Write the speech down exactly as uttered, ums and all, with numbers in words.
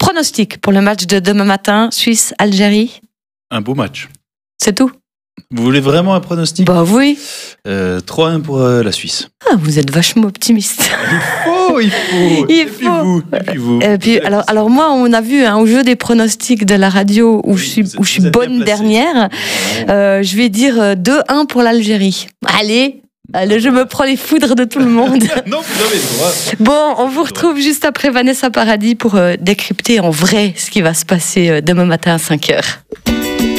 Pronostic pour le match de demain matin, Suisse-Algérie. Un beau match. C'est tout? Vous voulez vraiment un pronostic? Bah oui. Euh, trois un pour euh, la Suisse. Ah, vous êtes vachement optimiste. Il faut, il faut. Il et, faut. Puis vous, et puis vous. Et puis alors, alors moi, on a vu hein, au jeu des pronostics de la radio où Oui, je suis, vous êtes- où je suis vous êtes bien bonne placé. dernière. Euh, je vais dire deux un pour l'Algérie. Allez, allez, je me prends les foudres de tout le monde. Non, vous avez le droit. Bon, on vous retrouve juste après Vanessa Paradis pour euh, décrypter en vrai ce qui va se passer euh, demain matin à cinq heures.